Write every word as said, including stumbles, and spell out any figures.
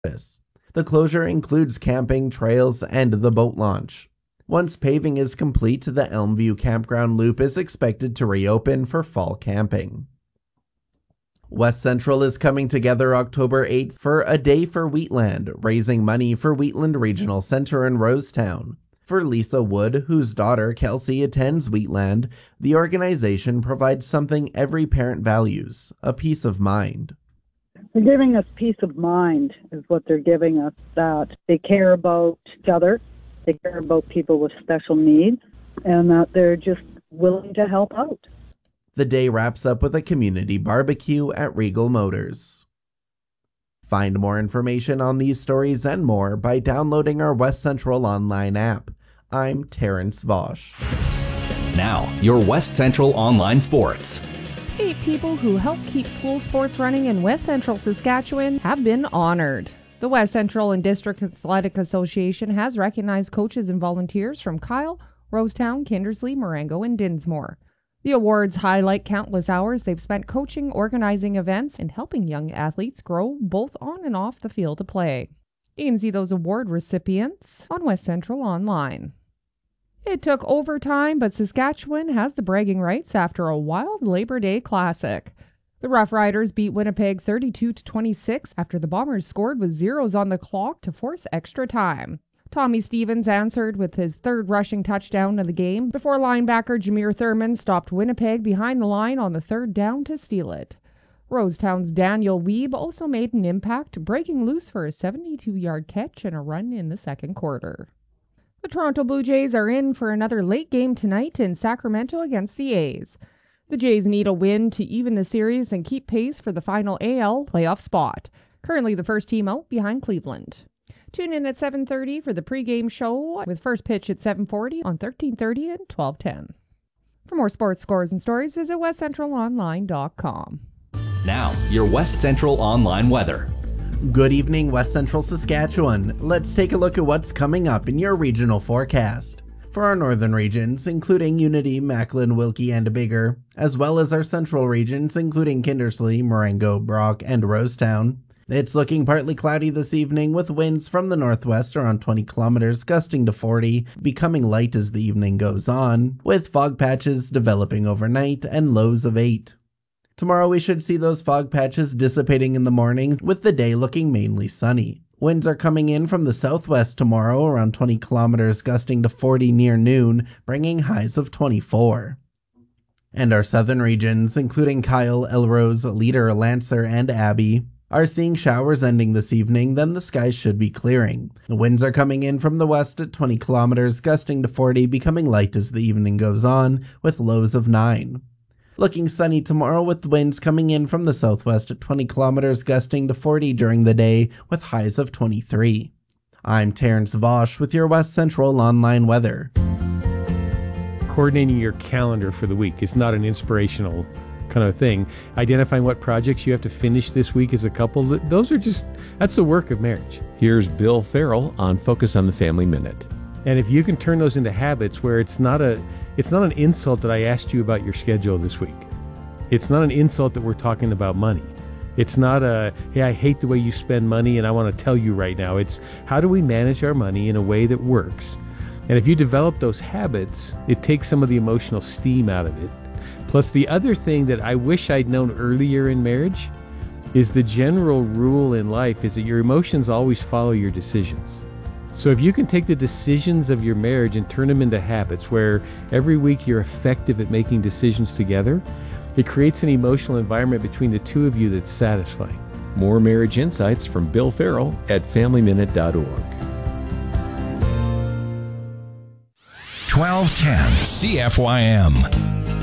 The closure includes camping, trails, and the boat launch. Once paving is complete, the Elmview Campground Loop is expected to reopen for fall camping. West Central is coming together October eighth for A Day for Wheatland, raising money for Wheatland Regional Center in Rosetown. For Lisa Wood, whose daughter Kelsey attends Wheatland, the organization provides something every parent values, a peace of mind. They're giving us peace of mind is what they're giving us, that they care about each other, they care about people with special needs, and that they're just willing to help out. The day wraps up with a community barbecue at Regal Motors. Find more information on these stories and more by downloading our West Central online app. I'm Terrence Vosch. Now, your West Central Online Sports. Eight people who help keep school sports running in West Central Saskatchewan have been honored. The West Central and District Athletic Association has recognized coaches and volunteers from Kyle, Rosetown, Kindersley, Marengo, and Dinsmore. The awards highlight countless hours they've spent coaching, organizing events, and helping young athletes grow both on and off the field of play. You can see those award recipients on West Central Online. It took overtime, but Saskatchewan has the bragging rights after a wild Labor Day classic. The Rough Riders beat Winnipeg thirty-two to twenty-six after the Bombers scored with zeros on the clock to force extra time. Tommy Stevens answered with his third rushing touchdown of the game before linebacker Jameer Thurman stopped Winnipeg behind the line on the third down to steal it. Rosetown's Daniel Wiebe also made an impact, breaking loose for a seventy-two-yard catch and a run in the second quarter. The Toronto Blue Jays are in for another late game tonight in Sacramento against the A's. The Jays need a win to even the series and keep pace for the final A L playoff spot, currently the first team out behind Cleveland. Tune in at seven thirty for the pregame show with first pitch at seven forty on thirteen thirty and twelve ten. For more sports scores and stories, visit west central online dot com. Now, your West Central Online weather. Good evening, West Central Saskatchewan. Let's take a look at what's coming up in your regional forecast. For our northern regions, including Unity, Macklin, Wilkie, and Biggar, as well as our central regions, including Kindersley, Marengo, Brock, and Rosetown, it's looking partly cloudy this evening with winds from the northwest around twenty kilometers gusting to forty, becoming light as the evening goes on, with fog patches developing overnight and lows of eight. Tomorrow we should see those fog patches dissipating in the morning, with the day looking mainly sunny. Winds are coming in from the southwest tomorrow around twenty kilometers gusting to forty near noon, bringing highs of twenty-four. And our southern regions, including Kyle, Elrose, Leader, Lancer, and Abbey, are seeing showers ending this evening, then the skies should be clearing. The winds are coming in from the west at twenty kilometers, gusting to forty, becoming light as the evening goes on, with lows of nine. Looking sunny tomorrow with winds coming in from the southwest at twenty kilometers, gusting to forty during the day, with highs of twenty-three. I'm Terrence Vosch with your West Central Online weather. Coordinating your calendar for the week is not an inspirational kind of thing. Identifying what projects you have to finish this week as a couple, those are just, that's the work of marriage. Here's Bill Farrell on Focus on the Family Minute. And if you can turn those into habits where it's not a, it's not an insult that I asked you about your schedule this week. It's not an insult that we're talking about money. It's not a, hey, I hate the way you spend money and I want to tell you right now. It's how do we manage our money in a way that works? And if you develop those habits, it takes some of the emotional steam out of it. Plus, the other thing that I wish I'd known earlier in marriage is the general rule in life is that your emotions always follow your decisions. So if you can take the decisions of your marriage and turn them into habits where every week you're effective at making decisions together, it creates an emotional environment between the two of you that's satisfying. More marriage insights from Bill Farrell at family minute dot org. twelve ten C F Y M.